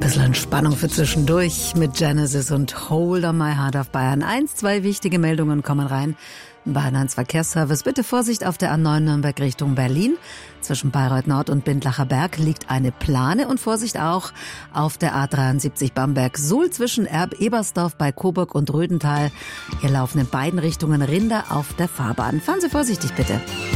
Bisschen Entspannung für zwischendurch mit Genesis und Hold on My Heart auf Bayern 1. 2 wichtige Meldungen kommen rein. Bayern 1 Verkehrsservice. Bitte Vorsicht auf der A9 Nürnberg Richtung Berlin. Zwischen Bayreuth Nord und Bindlacher Berg liegt eine Plane und Vorsicht auch auf der A73 Bamberg-Suhl zwischen Erb-Ebersdorf bei Coburg und Rödental. Hier laufen in beiden Richtungen Rinder auf der Fahrbahn. Fahren Sie vorsichtig bitte.